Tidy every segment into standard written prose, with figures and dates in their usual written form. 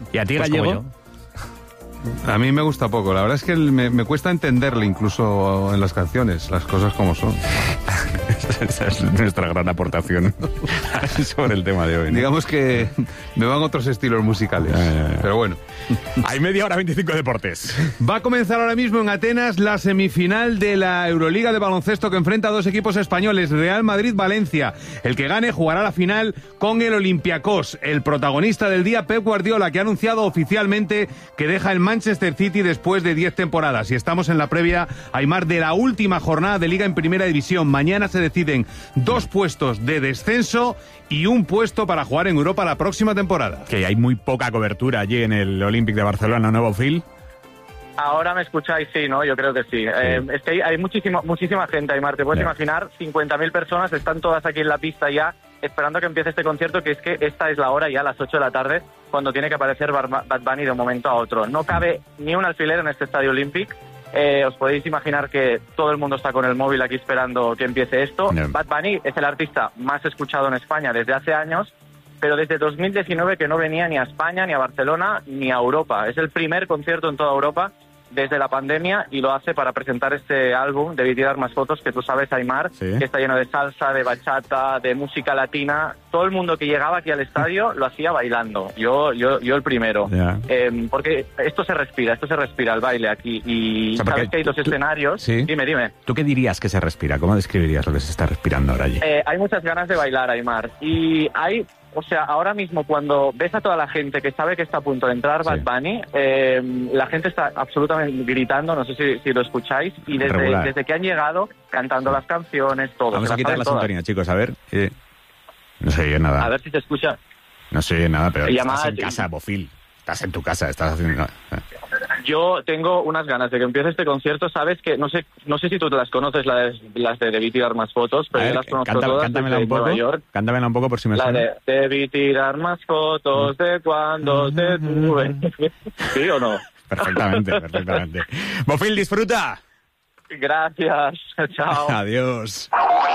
¿Y a ti, Pues Gallego? A mí me gusta poco, la verdad es que me cuesta entenderle incluso en las canciones, las cosas como son. Esa es nuestra gran aportación sobre el tema de hoy, ¿no? Digamos que me van otros estilos musicales, pero bueno. Hay media hora 25 deportes. Va a comenzar ahora mismo en Atenas la semifinal de la Euroliga de baloncesto que enfrenta a dos equipos españoles, Real Madrid-Valencia. El que gane jugará la final con el Olympiacos. El protagonista del día, Pep Guardiola, que ha anunciado oficialmente que deja el Manchester City después de 10 temporadas. Y estamos en la previa, Aimar, de la última jornada de Liga en Primera División. Mañana se deciden 2 puestos de descenso y un puesto para jugar en Europa la próxima temporada. Que hay muy poca cobertura allí en el Olympic de Barcelona, ¿no, Bofill? Ahora me escucháis, sí, ¿no? Yo creo que sí. Es que hay muchísima gente, Aimar. Te puedes imaginar, 50.000 personas están todas aquí en la pista ya, esperando que empiece este concierto, que es que esta es la hora ya, a las 8 de la tarde, cuando tiene que aparecer Bad Bunny de un momento a otro. No cabe ni un alfiler en este estadio Olympic. Os podéis imaginar que todo el mundo está con el móvil aquí esperando que empiece esto. Bad Bunny es el artista más escuchado en España desde hace años, pero desde 2019 que no venía ni a España, ni a Barcelona, ni a Europa. Es el primer concierto en toda Europa desde la pandemia y lo hace para presentar este álbum, Debí tirar más fotos, que tú sabes, Aimar, que está lleno de salsa, de bachata, de música latina. Todo el mundo que llegaba aquí al estadio lo hacía bailando. Yo el primero. Porque esto se respira, el baile aquí. Y sabes que hay 2 escenarios. Sí. Dime. ¿Tú qué dirías que se respira? ¿Cómo describirías lo que se está respirando ahora allí? Hay muchas ganas de bailar, Aimar. Y hay... O sea, ahora mismo cuando ves a toda la gente que sabe que está a punto de entrar Bad Bunny, la gente está absolutamente gritando, no sé si lo escucháis, y desde que han llegado, cantando las canciones, todo. Vamos a quitar la sintonía, chicos, a ver. No se oye nada. A ver si se escucha. No se oye nada, pero estás en casa, Bofill. Estás en tu casa, estás haciendo... Yo tengo unas ganas de que empiece este concierto, sabes que no sé si tú te las conoces, las de Debí tirar más fotos, pero yo las conozco todas cántamela desde un poco, Nueva York. Cántamela un poco por si me suena. La de Debí tirar más fotos de cuando te tuve. ¿Sí o no? Perfectamente. Bofill, disfruta. Gracias, chao. Adiós.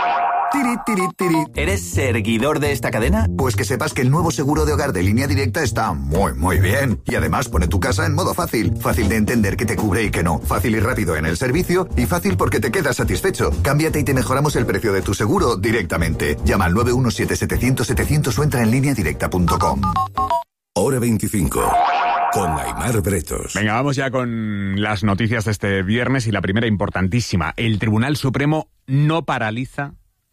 ¿Eres seguidor de esta cadena? Pues que sepas que el nuevo seguro de hogar de Línea Directa está muy bien. Y además pone tu casa en modo fácil. Fácil de entender qué te cubre y qué no. Fácil y rápido en el servicio. Y fácil porque te quedas satisfecho. Cámbiate y te mejoramos el precio de tu seguro directamente. Llama al 917-700-700 o entra en lineadirecta.com. Hora 25. Con Aimar Bretos. Venga, vamos ya con las noticias de este viernes y la primera importantísima. El Tribunal Supremo no paraliza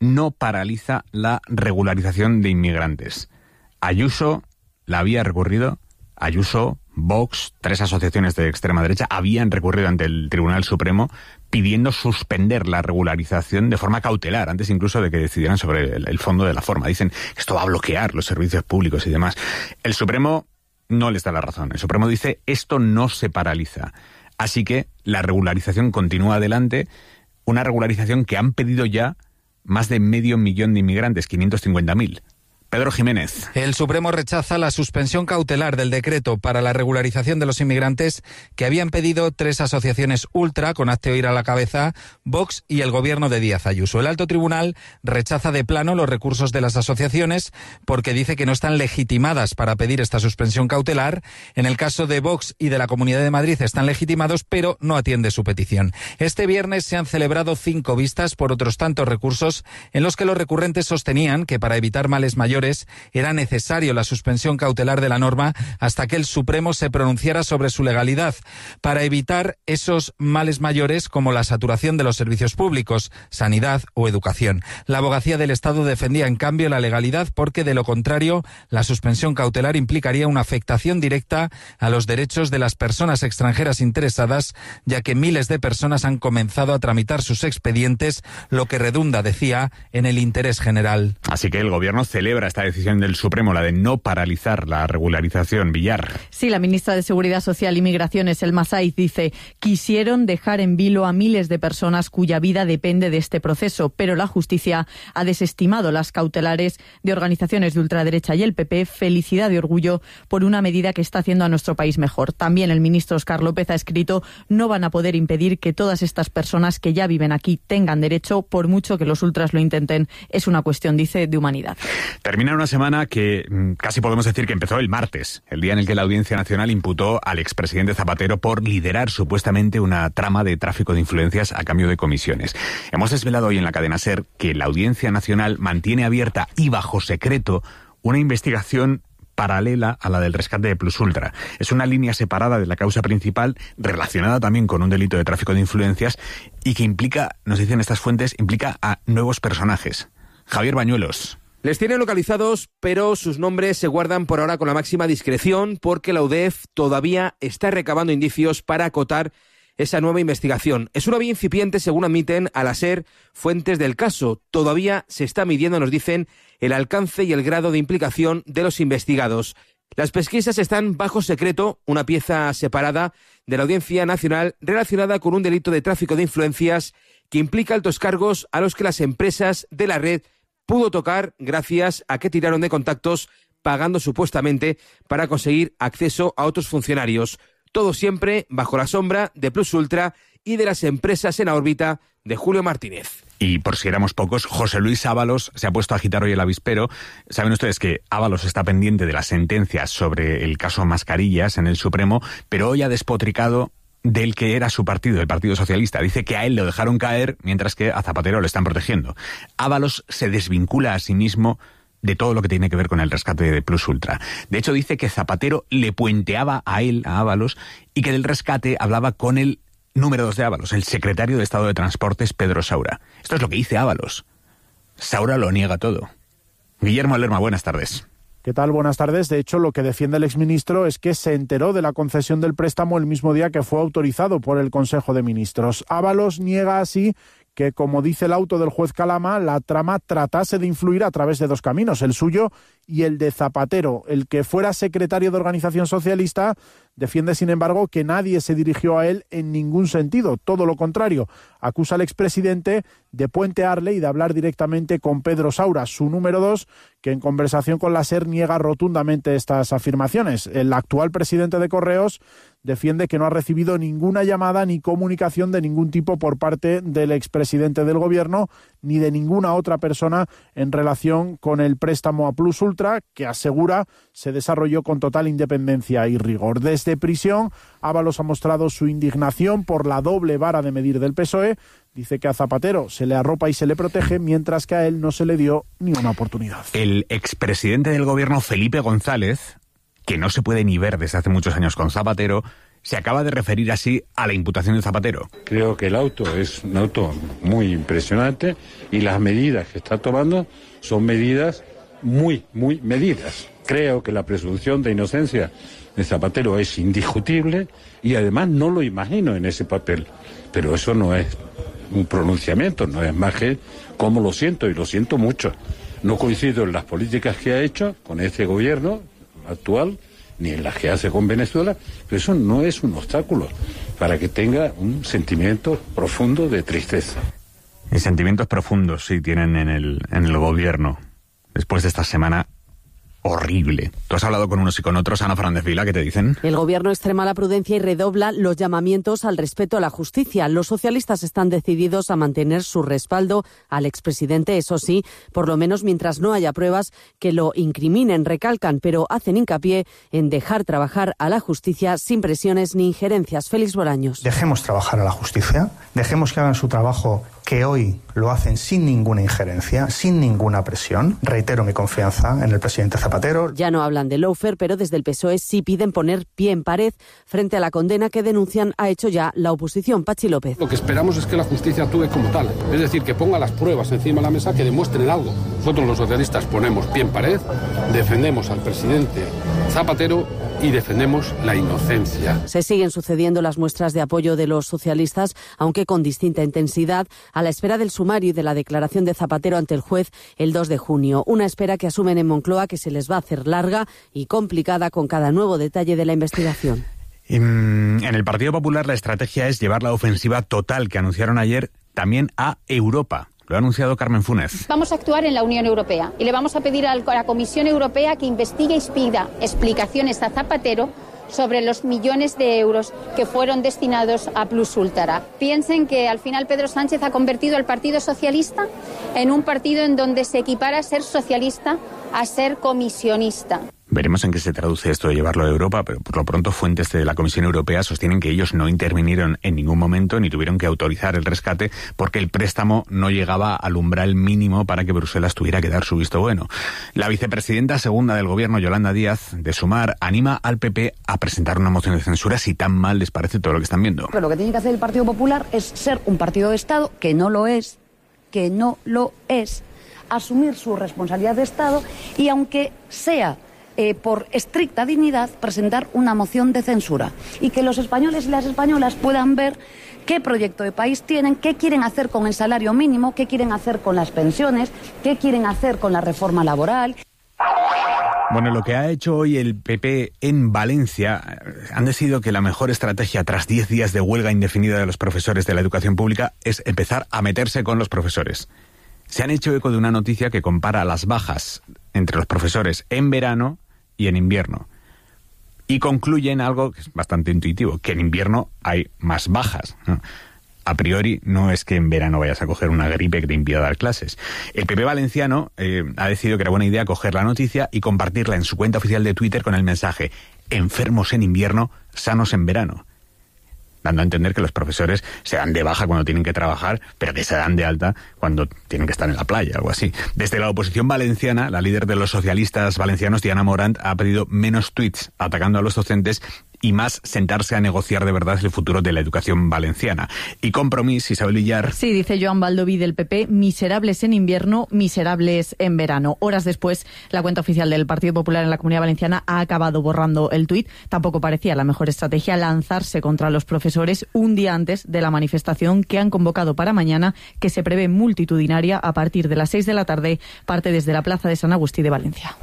la regularización de inmigrantes. Ayuso la había recurrido, Ayuso, Vox, 3 asociaciones de extrema derecha habían recurrido ante el Tribunal Supremo pidiendo suspender la regularización de forma cautelar, antes incluso de que decidieran sobre el fondo de la forma. Dicen que esto va a bloquear los servicios públicos y demás. El Supremo no les da la razón. El Supremo dice esto no se paraliza. Así que la regularización continúa adelante, una regularización que han pedido ya más de 500.000 de inmigrantes, 550.000. Pedro Jiménez. El Supremo rechaza la suspensión cautelar del decreto para la regularización de los inmigrantes que habían pedido 3 asociaciones ultra, con Hazte Oír a la cabeza, Vox y el gobierno de Díaz Ayuso. El alto tribunal rechaza de plano los recursos de las asociaciones porque dice que no están legitimadas para pedir esta suspensión cautelar. En el caso de Vox y de la Comunidad de Madrid están legitimados, pero no atiende su petición. Este viernes se han celebrado 5 vistas por otros tantos recursos en los que los recurrentes sostenían que para evitar males mayores era necesario la suspensión cautelar de la norma hasta que el Supremo se pronunciara sobre su legalidad, para evitar esos males mayores como la saturación de los servicios públicos, sanidad o educación. La Abogacía del Estado defendía en cambio la legalidad porque de lo contrario la suspensión cautelar implicaría una afectación directa a los derechos de las personas extranjeras interesadas, ya que miles de personas han comenzado a tramitar sus expedientes, lo que redunda, decía, en el interés general. Así que el gobierno celebra esta decisión del Supremo, la de no paralizar la regularización. Villar. Sí, la ministra de Seguridad Social y Migraciones, Elma Saiz, dice: quisieron dejar en vilo a miles de personas cuya vida depende de este proceso, pero la justicia ha desestimado las cautelares de organizaciones de ultraderecha y el PP. Felicidad y orgullo por una medida que está haciendo a nuestro país mejor. También el ministro Óscar López ha escrito: no van a poder impedir que todas estas personas que ya viven aquí tengan derecho, por mucho que los ultras lo intenten. Es una cuestión, dice, de humanidad. Termina Termina una semana que casi podemos decir que empezó el martes, el día en el que la Audiencia Nacional imputó al expresidente Zapatero por liderar supuestamente una trama de tráfico de influencias a cambio de comisiones. Hemos desvelado hoy en la cadena SER que la Audiencia Nacional mantiene abierta y bajo secreto una investigación paralela a la del rescate de Plus Ultra. Es una línea separada de la causa principal, relacionada también con un delito de tráfico de influencias y que implica, nos dicen estas fuentes, implica a nuevos personajes. Javier Bañuelos. Les tienen localizados, pero sus nombres se guardan por ahora con la máxima discreción porque la UDEF todavía está recabando indicios para acotar esa nueva investigación. Es una vía incipiente, según admiten a la SER fuentes del caso. Todavía se está midiendo, nos dicen, el alcance y el grado de implicación de los investigados. Las pesquisas están bajo secreto, una pieza separada de la Audiencia Nacional relacionada con un delito de tráfico de influencias que implica altos cargos a los que las empresas de la red pudo tocar gracias a que tiraron de contactos pagando supuestamente para conseguir acceso a otros funcionarios. Todo siempre bajo la sombra de Plus Ultra y de las empresas en la órbita de Julio Martínez. Y por si éramos pocos, José Luis Ábalos se ha puesto a agitar hoy el avispero. Saben ustedes que Ábalos está pendiente de las sentencias sobre el caso Mascarillas en el Supremo, pero hoy ha despotricado del que era su partido, el Partido Socialista. Dice que a él lo dejaron caer, mientras que a Zapatero lo están protegiendo. Ábalos se desvincula a sí mismo de todo lo que tiene que ver con el rescate de Plus Ultra. De hecho, dice que Zapatero le puenteaba a él, a Ábalos, y que del rescate hablaba con el número 2 de Ábalos, el secretario de Estado de Transportes, Pedro Saura. Esto es lo que dice Ábalos. Saura lo niega todo. Guillermo Lerma, buenas tardes. ¿Qué tal? Buenas tardes. De hecho, lo que defiende el exministro es que se enteró de la concesión del préstamo el mismo día que fue autorizado por el Consejo de Ministros. Ábalos niega así que, como dice el auto del juez Calama, la trama tratase de influir a través de dos caminos, el suyo y el de Zapatero. El que fuera secretario de Organización Socialista defiende, sin embargo, que nadie se dirigió a él en ningún sentido, todo lo contrario. Acusa al expresidente de puentearle y de hablar directamente con Pedro Saura, su número 2, que en conversación con la SER niega rotundamente estas afirmaciones. El actual presidente de Correos defiende que no ha recibido ninguna llamada ni comunicación de ningún tipo por parte del expresidente del Gobierno ni de ninguna otra persona en relación con el préstamo a Plus Ultra, que asegura se desarrolló con total independencia y rigor. Desde prisión, Ábalos ha mostrado su indignación por la doble vara de medir del PSOE. Dice que a Zapatero se le arropa y se le protege, mientras que a él no se le dio ni una oportunidad. El expresidente del Gobierno, Felipe González, que no se puede ni ver desde hace muchos años con Zapatero, se acaba de referir así a la imputación de Zapatero. Creo que el auto es un auto muy impresionante y las medidas que está tomando son medidas muy medidas. Creo que la presunción de inocencia de Zapatero es indiscutible y además no lo imagino en ese papel. Pero eso no es un pronunciamiento, no es más que cómo lo siento, y lo siento mucho. No coincido en las políticas que ha hecho con este gobierno actual, ni en las que hace con Venezuela, pero eso no es un obstáculo para que tenga un sentimiento profundo de tristeza. Y sentimientos profundos sí tienen en el gobierno, después de esta semana horrible. Tú has hablado con unos y con otros, Ana Fernández Vila, ¿qué te dicen? El gobierno extrema la prudencia y redobla los llamamientos al respeto a la justicia. Los socialistas están decididos a mantener su respaldo al expresidente, eso sí, por lo menos mientras no haya pruebas que lo incriminen, recalcan, pero hacen hincapié en dejar trabajar a la justicia sin presiones ni injerencias. Félix Bolaños. Dejemos trabajar a la justicia, dejemos que hagan su trabajo, que hoy lo hacen sin ninguna injerencia, sin ninguna presión. Reitero mi confianza en el presidente Zapatero. Ya no hablan de lawfare, pero desde el PSOE sí piden poner pie en pared frente a la condena que denuncian ha hecho ya la oposición. Pachi López. Lo que esperamos es que la justicia actúe como tal, es decir, que ponga las pruebas encima de la mesa que demuestren algo. Nosotros los socialistas ponemos pie en pared, defendemos al presidente Zapatero y defendemos la inocencia. Se siguen sucediendo las muestras de apoyo de los socialistas, aunque con distinta intensidad, a la espera del sumario y de la declaración de Zapatero ante el juez el 2 de junio. Una espera que asumen en Moncloa que se les va a hacer larga y complicada con cada nuevo detalle de la investigación. En el Partido Popular la estrategia es llevar la ofensiva total que anunciaron ayer también a Europa. Lo ha anunciado Carmen Funes. Vamos a actuar en la Unión Europea y le vamos a pedir a la Comisión Europea que investigue y pida explicaciones a Zapatero sobre los millones de euros que fueron destinados a Plus Ultra. Piensen que al final Pedro Sánchez ha convertido al Partido Socialista en un partido en donde se equipara ser socialista a ser comisionista. Veremos en qué se traduce esto de llevarlo a Europa, pero por lo pronto fuentes de la Comisión Europea sostienen que ellos no intervinieron en ningún momento ni tuvieron que autorizar el rescate porque el préstamo no llegaba al umbral mínimo para que Bruselas tuviera que dar su visto bueno. La vicepresidenta segunda del gobierno, Yolanda Díaz, de Sumar, anima al PP a presentar una moción de censura si tan mal les parece todo lo que están viendo. Pero lo que tiene que hacer el Partido Popular es ser un partido de Estado, que no lo es, asumir su responsabilidad de Estado y aunque sea por estricta dignidad, presentar una moción de censura y que los españoles y las españolas puedan ver qué proyecto de país tienen, qué quieren hacer con el salario mínimo, qué quieren hacer con las pensiones, qué quieren hacer con la reforma laboral. Bueno, lo que ha hecho hoy el PP en Valencia han decidido que la mejor estrategia tras 10 días de huelga indefinida de los profesores de la educación pública es empezar a meterse con los profesores. Se han hecho eco de una noticia que compara las bajas entre los profesores en verano y en invierno. Y concluyen algo que es bastante intuitivo, que en invierno hay más bajas, ¿no? A priori no es que en verano vayas a coger una gripe que te impida dar clases. El PP valenciano ha decidido que era buena idea coger la noticia y compartirla en su cuenta oficial de Twitter con el mensaje enfermos en invierno, sanos en verano, dando a entender que los profesores se dan de baja cuando tienen que trabajar, pero que se dan de alta cuando tienen que estar en la playa, algo así. Desde la oposición valenciana, la líder de los socialistas valencianos, Diana Morant, ha pedido menos tuits atacando a los docentes y más sentarse a negociar de verdad el futuro de la educación valenciana. Y Compromís, Isabel Villar. Sí, dice Joan Baldoví del PP, miserables en invierno, miserables en verano. Horas después, la cuenta oficial del Partido Popular en la Comunidad Valenciana ha acabado borrando el tuit. Tampoco parecía la mejor estrategia lanzarse contra los profesores un día antes de la manifestación que han convocado para mañana, que se prevé multitudinaria a partir de las 6 de la tarde, parte desde la Plaza de San Agustí de Valencia.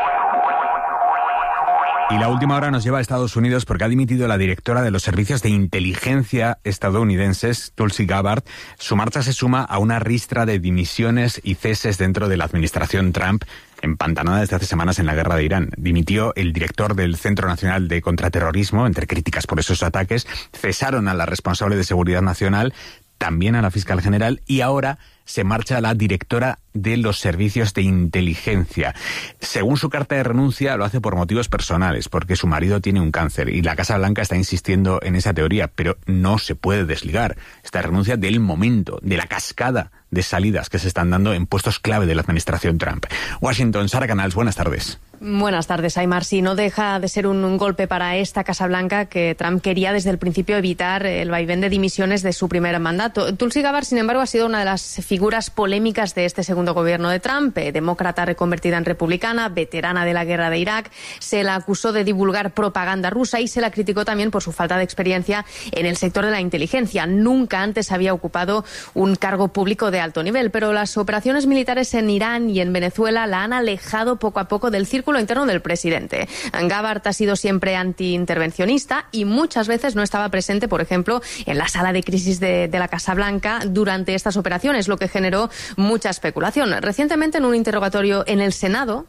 Y la última hora nos lleva a Estados Unidos porque ha dimitido la directora de los servicios de inteligencia estadounidenses, Tulsi Gabbard. Su marcha se suma a una ristra de dimisiones y ceses dentro de la administración Trump, empantanada desde hace semanas en la guerra de Irán. Dimitió el director del Centro Nacional de Contraterrorismo, entre críticas por esos ataques. Cesaron a la responsable de Seguridad Nacional, también a la fiscal general, y ahora se marcha la directora de los servicios de inteligencia. Según su carta de renuncia, lo hace por motivos personales, porque su marido tiene un cáncer y la Casa Blanca está insistiendo en esa teoría, pero no se puede desligar esta renuncia del momento, de la cascada de salidas que se están dando en puestos clave de la administración Trump. Washington, Sara Canals, buenas tardes. Buenas tardes, Aymar. Sí, no deja de ser un golpe para esta Casa Blanca que Trump quería desde el principio evitar el vaivén de dimisiones de su primer mandato. Tulsi Gabbard, sin embargo, ha sido una de las figuras polémicas de este segundo gobierno de Trump, demócrata reconvertida en republicana, veterana de la guerra de Irak. Se la acusó de divulgar propaganda rusa y se la criticó también por su falta de experiencia en el sector de la inteligencia. Nunca antes había ocupado un cargo público de alto nivel, pero las operaciones militares en Irán y en Venezuela la han alejado poco a poco del círculo interno del presidente. Gabbard ha sido siempre antiintervencionista y muchas veces no estaba presente, por ejemplo, en la sala de crisis de la Casa Blanca durante estas operaciones, lo que generó mucha especulación. Recientemente, en un interrogatorio en el Senado,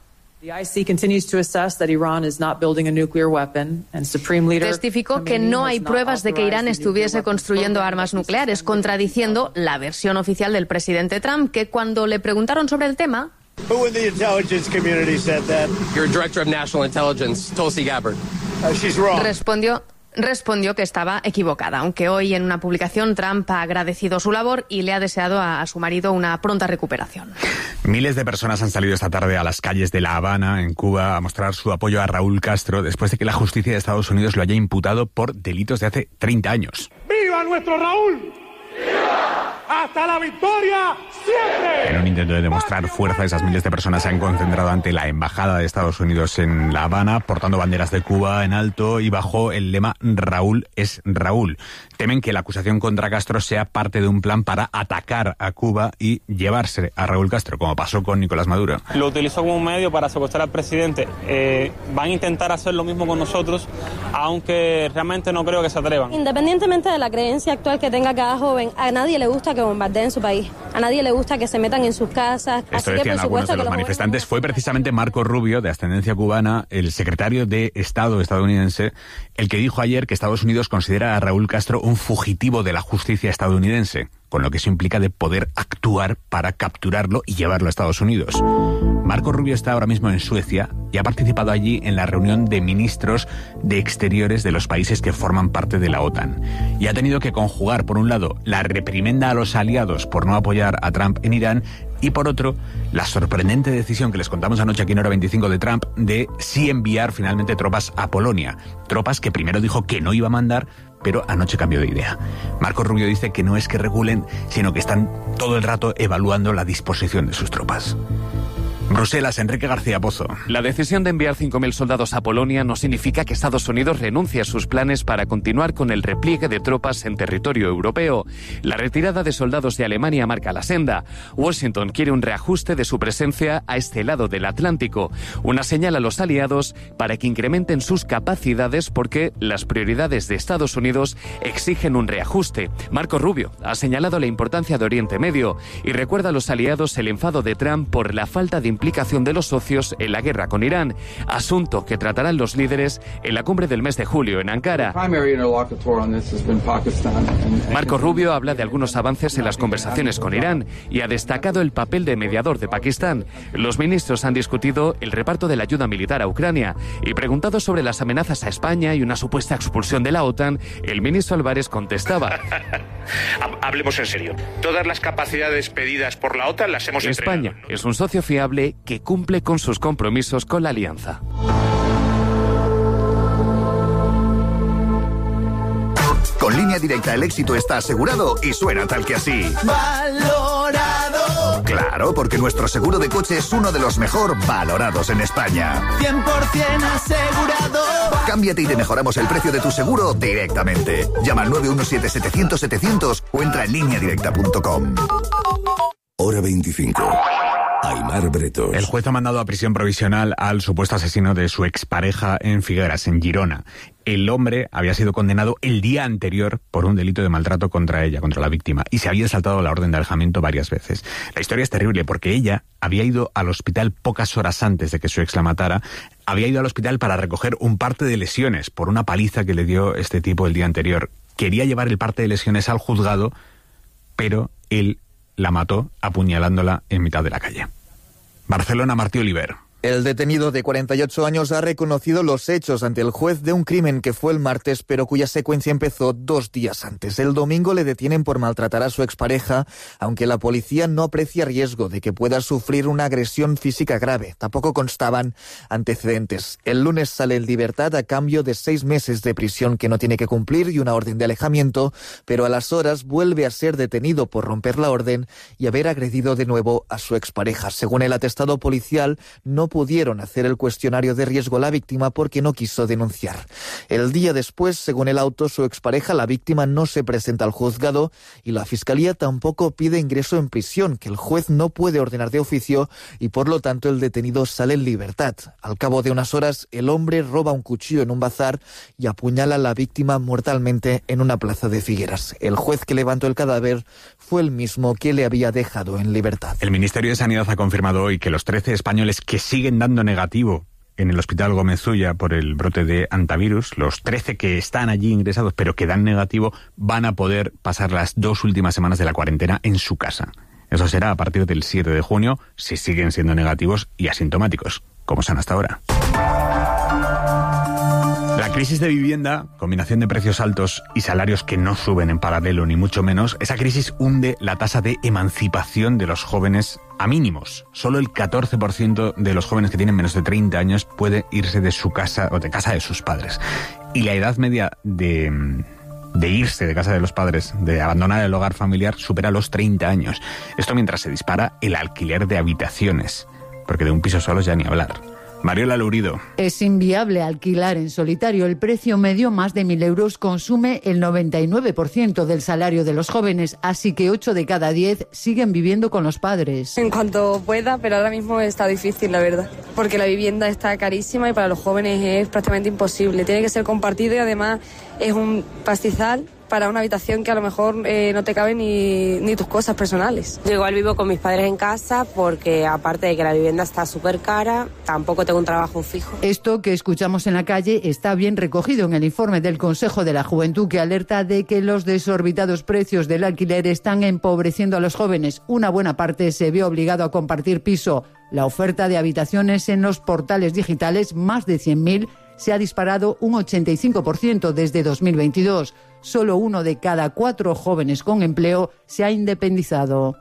testificó que no hay pruebas de que Irán estuviese construyendo armas nucleares, contradiciendo la versión oficial del presidente Trump, que cuando le preguntaron sobre el tema, Who in the intelligence community said that? Your director of national intelligence, Tulsi Gabbard. She's wrong. Respondió que estaba equivocada, aunque hoy en una publicación Trump ha agradecido su labor y le ha deseado a su marido una pronta recuperación. Miles de personas han salido esta tarde a las calles de La Habana, en Cuba, a mostrar su apoyo a Raúl Castro después de que la justicia de Estados Unidos lo haya imputado por delitos de hace 30 años. ¡Viva nuestro Raúl! ¡Viva! ¡Hasta la victoria siempre! En un intento de demostrar fuerza, esas miles de personas se han concentrado ante la Embajada de Estados Unidos en La Habana, portando banderas de Cuba en alto y bajo el lema Raúl es Raúl. Temen que la acusación contra Castro sea parte de un plan para atacar a Cuba y llevarse a Raúl Castro, como pasó con Nicolás Maduro. Lo utilizó como un medio para secuestrar al presidente. Van a intentar hacer lo mismo con nosotros, aunque realmente no creo que se atrevan. Independientemente de la creencia actual que tenga cada joven, a nadie le gusta que bombardeen su país. A nadie le gusta que se metan en sus casas. Esto decían algunos de los manifestantes. Fue precisamente Marco Rubio, de ascendencia cubana, el secretario de Estado estadounidense, el que dijo ayer que Estados Unidos considera a Raúl Castro un fugitivo de la justicia estadounidense. con lo que eso implica de poder actuar para capturarlo y llevarlo a Estados Unidos. Marco Rubio está ahora mismo en Suecia y ha participado allí en la reunión de ministros de Exteriores de los países que forman parte de la OTAN. Y ha tenido que conjugar, por un lado, la reprimenda a los aliados por no apoyar a Trump en Irán y, por otro, la sorprendente decisión que les contamos anoche aquí en Hora 25 de Trump de sí enviar finalmente tropas a Polonia. Tropas que primero dijo que no iba a mandar, pero anoche cambió de idea. Marco Rubio dice que no es que regulen, sino que están todo el rato evaluando la disposición de sus tropas. Bruselas, Enrique García Pozo. La decisión de enviar 5.000 soldados a Polonia no significa que Estados Unidos renuncie a sus planes para continuar con el repliegue de tropas en territorio europeo. La retirada de soldados de Alemania marca la senda. Washington quiere un reajuste de su presencia a este lado del Atlántico, una señal a los aliados para que incrementen sus capacidades porque las prioridades de Estados Unidos exigen un reajuste. Marco Rubio ha señalado la importancia de Oriente Medio y recuerda a los aliados el enfado de Trump por la falta de implicación de los socios en la guerra con Irán, asunto que tratarán los líderes en la cumbre del mes de julio en Ankara. Marco Rubio habla de algunos avances en las conversaciones con Irán y ha destacado el papel de mediador de Pakistán. Los ministros han discutido el reparto de la ayuda militar a Ucrania y preguntado sobre las amenazas a España y una supuesta expulsión de la OTAN, el ministro Álvarez contestaba: hablemos en serio. Todas las capacidades pedidas por la OTAN las hemos entregado. España es un socio fiable que cumple con sus compromisos con la alianza. Con Línea Directa el éxito está asegurado y suena tal que así. ¡Valorado! Claro, porque nuestro seguro de coche es uno de los mejor valorados en España. 100% asegurado. Cámbiate y te mejoramos el precio de tu seguro directamente. Llama al 917-700-700 o entra en lineadirecta.com. Hora 25. Aimar Bretos. El juez ha mandado a prisión provisional al supuesto asesino de su expareja en Figueras, en Girona. El hombre había sido condenado el día anterior por un delito de maltrato contra ella, contra la víctima, y se había saltado la orden de alejamiento varias veces. La historia es terrible porque ella había ido al hospital pocas horas antes de que su ex la matara. Había ido al hospital para recoger un parte de lesiones por una paliza que le dio este tipo el día anterior. Quería llevar el parte de lesiones al juzgado, pero él la mató apuñalándola en mitad de la calle. Barcelona, Martí Oliver. El detenido de 48 años ha reconocido los hechos ante el juez de un crimen que fue el martes, pero cuya secuencia empezó 2 días antes. El domingo le detienen por maltratar a su expareja, aunque la policía no aprecia riesgo de que pueda sufrir una agresión física grave. Tampoco constaban antecedentes. El lunes sale en libertad a cambio de 6 meses de prisión que no tiene que cumplir y una orden de alejamiento, pero a las horas vuelve a ser detenido por romper la orden y haber agredido de nuevo a su expareja. Según el atestado policial, no pudieron hacer el cuestionario de riesgo a la víctima porque no quiso denunciar. El día después, según el auto, su expareja, la víctima, no se presenta al juzgado y la Fiscalía tampoco pide ingreso en prisión, que el juez no puede ordenar de oficio y por lo tanto el detenido sale en libertad. Al cabo de unas horas, el hombre roba un cuchillo en un bazar y apuñala a la víctima mortalmente en una plaza de Figueras. El juez que levantó el cadáver fue el mismo que le había dejado en libertad. El Ministerio de Sanidad ha confirmado hoy que los 13 españoles que siguen dando negativo en el Hospital Gómez Zulla por el brote de hantavirus, los 13 que están allí ingresados pero que dan negativo, van a poder pasar las 2 últimas semanas de la cuarentena en su casa. Eso será a partir del 7 de junio si siguen siendo negativos y asintomáticos, como son hasta ahora. La crisis de vivienda, combinación de precios altos y salarios que no suben en paralelo ni mucho menos, esa crisis hunde la tasa de emancipación de los jóvenes a mínimos. Solo el 14% de los jóvenes que tienen menos de 30 años puede irse de su casa o de casa de sus padres. Y la edad media de irse de casa de los padres, de abandonar el hogar familiar, supera los 30 años. Esto mientras se dispara el alquiler de habitaciones, porque de un piso solo ya ni hablar. Mariola Lourido. Es inviable alquilar en solitario. El precio medio, más de 1.000 euros, consume el 99% del salario de los jóvenes, así que 8 de cada 10 siguen viviendo con los padres. En cuanto pueda, pero ahora mismo está difícil, la verdad, porque la vivienda está carísima y para los jóvenes es prácticamente imposible. Tiene que ser compartido y además es un pastizal para una habitación que a lo mejor no te caben ni tus cosas personales. Yo igual vivo con mis padres en casa porque aparte de que la vivienda está súper cara, tampoco tengo un trabajo fijo. Esto que escuchamos en la calle está bien recogido en el informe del Consejo de la Juventud, que alerta de que los desorbitados precios del alquiler están empobreciendo a los jóvenes. Una buena parte se vio obligado a compartir piso. La oferta de habitaciones en los portales digitales, más de 100.000, se ha disparado un 85% desde 2022. Solo 1 de cada 4 jóvenes con empleo se ha independizado.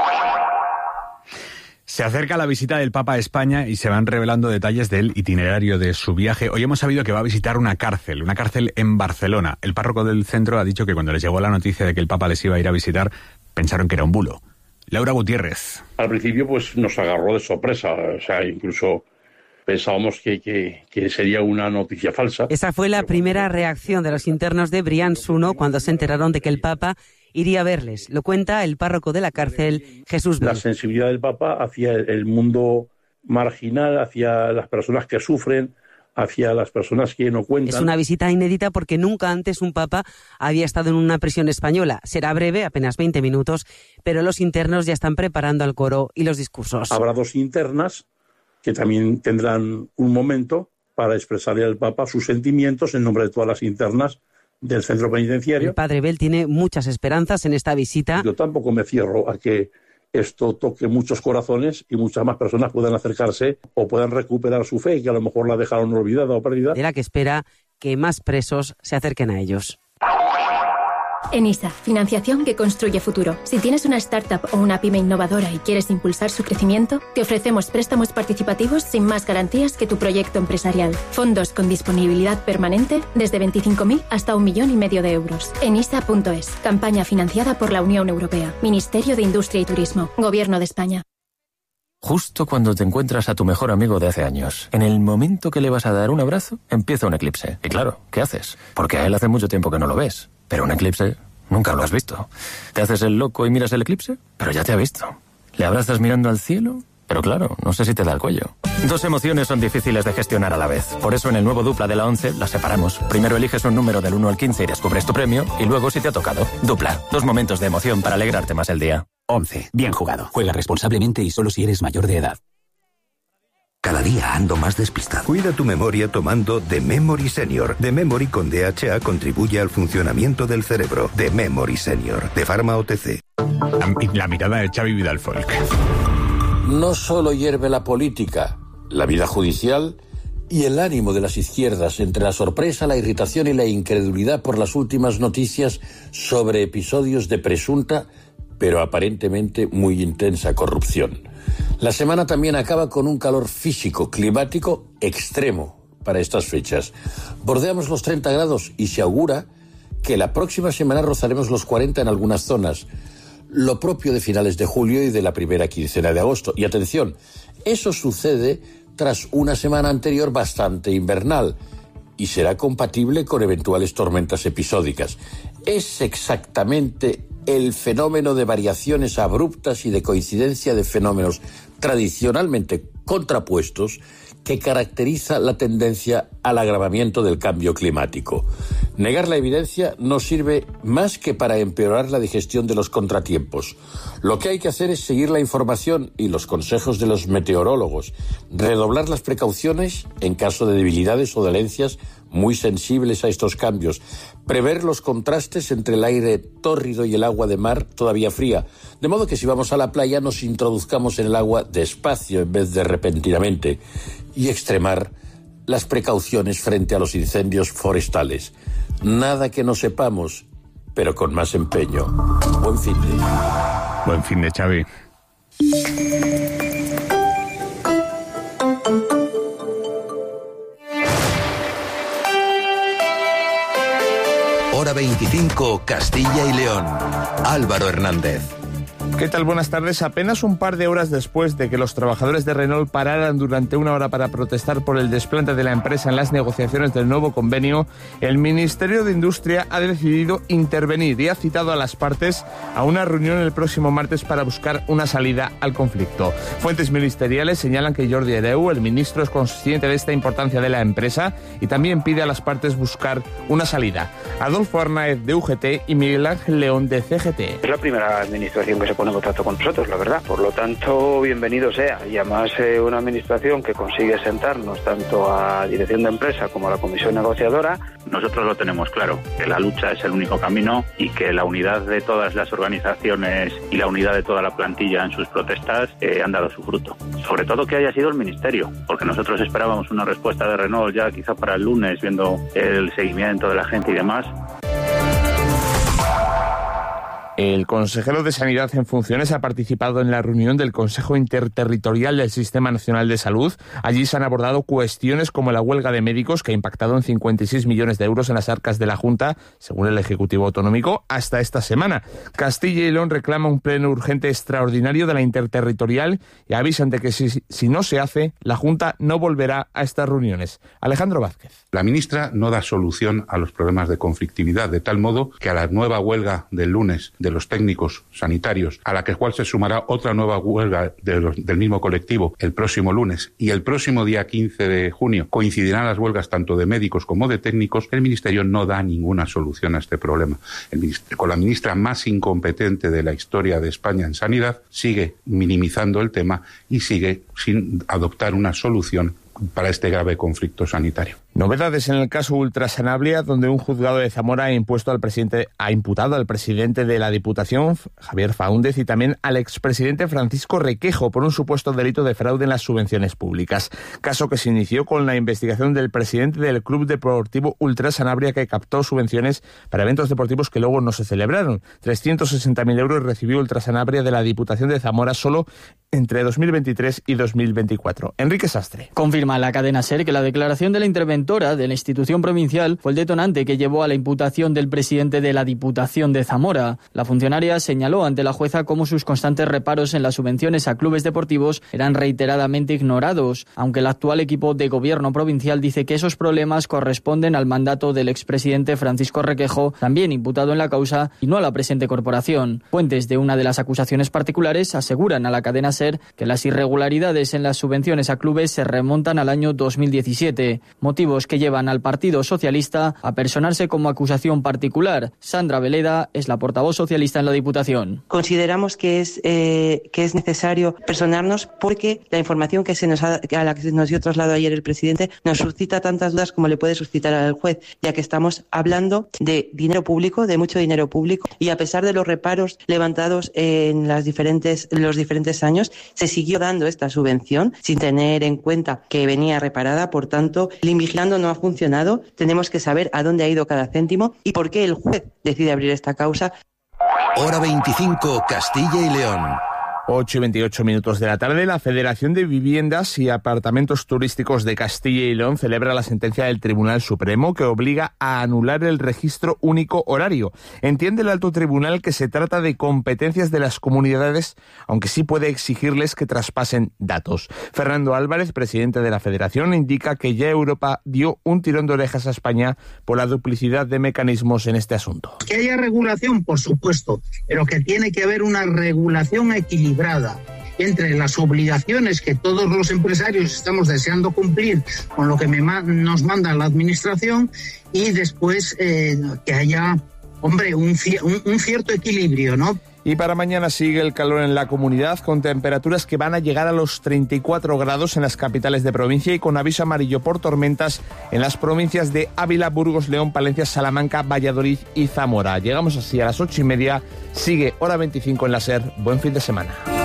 Se acerca la visita del Papa a España y se van revelando detalles del itinerario de su viaje. Hoy hemos sabido que va a visitar una cárcel en Barcelona. El párroco del centro ha dicho que cuando les llegó la noticia de que el Papa les iba a ir a visitar, pensaron que era un bulo. Laura Gutiérrez. Al principio pues nos agarró de sorpresa, o sea, incluso pensábamos que sería una noticia falsa. Esa fue la primera reacción de los internos de Brians 1 cuando se enteraron de que el Papa iría a verles. Lo cuenta el párroco de la cárcel, Jesús Bel. La sensibilidad del Papa hacia el mundo marginal, hacia las personas que sufren, hacia las personas que no cuentan. Es una visita inédita porque nunca antes un papa había estado en una prisión española. Será breve, apenas 20 minutos, pero los internos ya están preparando el coro y los discursos. Habrá 2 internas que también tendrán un momento para expresarle al Papa sus sentimientos en nombre de todas las internas del centro penitenciario. El padre Bel tiene muchas esperanzas en esta visita. Yo tampoco me cierro a que esto toque muchos corazones y muchas más personas puedan acercarse o puedan recuperar su fe, que a lo mejor la dejaron olvidada o perdida. De la que espera que más presos se acerquen a ellos. ENISA, financiación que construye futuro. Si tienes una startup o una pyme innovadora y quieres impulsar su crecimiento, te ofrecemos préstamos participativos sin más garantías que tu proyecto empresarial. Fondos con disponibilidad permanente desde 25.000 hasta 1,5 millones de euros. enisa.es, campaña financiada por la Unión Europea, Ministerio de Industria y Turismo, Gobierno de España. Justo cuando te encuentras a tu mejor amigo de hace años, en el momento que le vas a dar un abrazo, empieza un eclipse. Y claro, ¿qué haces? Porque a él hace mucho tiempo que no lo ves. Pero un eclipse nunca lo has visto. ¿Te haces el loco y miras el eclipse? Pero ya te ha visto. ¿Le abrazas mirando al cielo? Pero claro, no sé si te da el cuello. 2 emociones son difíciles de gestionar a la vez. Por eso en el nuevo Dupla de la 11 las separamos. Primero eliges un número del 1 al 15 y descubres tu premio. Y luego si te ha tocado. Dupla. 2 momentos de emoción para alegrarte más el día. 11. Bien jugado. Juega responsablemente y solo si eres mayor de edad. Cada día ando más despistado. Cuida tu memoria tomando The Memory Senior. The Memory con DHA contribuye al funcionamiento del cerebro. The Memory Senior, de Pharma OTC. La mirada de Xavi Vidal-Folk. No solo hierve la política, la vida judicial y el ánimo de las izquierdas entre la sorpresa, la irritación y la incredulidad por las últimas noticias sobre episodios de presunta, pero aparentemente muy intensa corrupción. La semana también acaba con un calor físico, climático extremo para estas fechas. Bordeamos los 30 grados y se augura que la próxima semana rozaremos los 40 en algunas zonas. Lo propio de finales de julio y de la primera quincena de agosto. Y atención, eso sucede tras una semana anterior bastante invernal y será compatible con eventuales tormentas episódicas. Es exactamente el fenómeno de variaciones abruptas y de coincidencia de fenómenos tradicionalmente contrapuestos que caracteriza la tendencia al agravamiento del cambio climático. Negar la evidencia no sirve más que para empeorar la digestión de los contratiempos. Lo que hay que hacer es seguir la información y los consejos de los meteorólogos, redoblar las precauciones en caso de debilidades o dolencias muy sensibles a estos cambios, prever los contrastes entre el aire tórrido y el agua de mar todavía fría, de modo que si vamos a la playa nos introduzcamos en el agua despacio en vez de repentinamente, y extremar las precauciones frente a los incendios forestales. Nada que no sepamos, pero con más empeño. Buen fin de... Buen fin de, Xavi. Hora 25, Castilla y León. Álvaro Hernández. ¿Qué tal? Buenas tardes. Apenas un par de horas después de que los trabajadores de Renault pararan durante una hora para protestar por el desplante de la empresa en las negociaciones del nuevo convenio, el Ministerio de Industria ha decidido intervenir y ha citado a las partes a una reunión el próximo martes para buscar una salida al conflicto. Fuentes ministeriales señalan que Jordi Hereu, el ministro, es consciente de esta importancia de la empresa y también pide a las partes buscar una salida. Adolfo Arnaez, de UGT, y Miguel Ángel León, de CGT. Es la primera administración que se pone en contacto con nosotros, la verdad. Por lo tanto, bienvenido sea. Y además una administración que consigue sentarnos tanto a dirección de empresa como a la comisión negociadora. Nosotros lo tenemos claro, que la lucha es el único camino y que la unidad de todas las organizaciones y la unidad de toda la plantilla en sus protestas han dado su fruto. Sobre todo que haya sido el Ministerio, porque nosotros esperábamos una respuesta de Renault ya quizá para el lunes, viendo el seguimiento de la gente y demás. El consejero de Sanidad en funciones ha participado en la reunión del Consejo Interterritorial del Sistema Nacional de Salud. Allí se han abordado cuestiones como la huelga de médicos, que ha impactado en 56 millones de euros en las arcas de la Junta, según el Ejecutivo Autonómico, hasta esta semana. Castilla y León reclama un pleno urgente extraordinario de la Interterritorial y avisan de que si no se hace, la Junta no volverá a estas reuniones. Alejandro Vázquez. La ministra no da solución a los problemas de conflictividad, de tal modo que a la nueva huelga del lunes de los técnicos sanitarios, a la cual se sumará otra nueva huelga del mismo colectivo el próximo lunes, y el próximo día 15 de junio coincidirán las huelgas tanto de médicos como de técnicos, el Ministerio no da ninguna solución a este problema. Con la ministra más incompetente de la historia de España en sanidad, sigue minimizando el tema y sigue sin adoptar una solución para este grave conflicto sanitario. Novedades en el caso Ultrasanabria, donde un juzgado de Zamora ha imputado al presidente de la Diputación, Javier Faúndez, y también al expresidente Francisco Requejo por un supuesto delito de fraude en las subvenciones públicas. Caso que se inició con la investigación del presidente del Club Deportivo Ultrasanabria, que captó subvenciones para eventos deportivos que luego no se celebraron. 360.000 euros recibió Ultrasanabria de la Diputación de Zamora solo entre 2023 y 2024. Enrique Sastre. Confirma la cadena SER que la declaración de la interventora de la institución provincial fue el detonante que llevó a la imputación del presidente de la Diputación de Zamora. La funcionaria señaló ante la jueza cómo sus constantes reparos en las subvenciones a clubes deportivos eran reiteradamente ignorados, aunque el actual equipo de gobierno provincial dice que esos problemas corresponden al mandato del expresidente Francisco Requejo, también imputado en la causa, y no a la presente corporación. Fuentes de una de las acusaciones particulares aseguran a la cadena SER que las irregularidades en las subvenciones a clubes se remontan al año 2017, motivos que llevan al Partido Socialista a personarse como acusación particular. Sandra Veleda es la portavoz socialista en la Diputación. Consideramos que es necesario personarnos porque la información a la que nos dio traslado ayer el presidente nos suscita tantas dudas como le puede suscitar al juez, ya que estamos hablando de dinero público, de mucho dinero público, y a pesar de los reparos levantados en los diferentes años, se siguió dando esta subvención sin tener en cuenta que venía reparada. Por tanto, el Invigilando no ha funcionado. Tenemos que saber a dónde ha ido cada céntimo y por qué el juez decide abrir esta causa. Hora 25, Castilla y León. 8:28 de la tarde, la Federación de Viviendas y Apartamentos Turísticos de Castilla y León celebra la sentencia del Tribunal Supremo que obliga a anular el registro único horario. Entiende el alto tribunal que se trata de competencias de las comunidades, aunque sí puede exigirles que traspasen datos. Fernando Álvarez, presidente de la Federación, indica que ya Europa dio un tirón de orejas a España por la duplicidad de mecanismos en este asunto. Que haya regulación, por supuesto, pero que tiene que haber una regulación equilibrada entre las obligaciones que todos los empresarios estamos deseando cumplir con lo que nos manda la administración y después que haya, un cierto equilibrio, ¿no? Y para mañana sigue el calor en la comunidad, con temperaturas que van a llegar a los 34 grados en las capitales de provincia y con aviso amarillo por tormentas en las provincias de Ávila, Burgos, León, Palencia, Salamanca, Valladolid y Zamora. Llegamos así a las 8:30. Sigue Hora 25 en la SER. Buen fin de semana.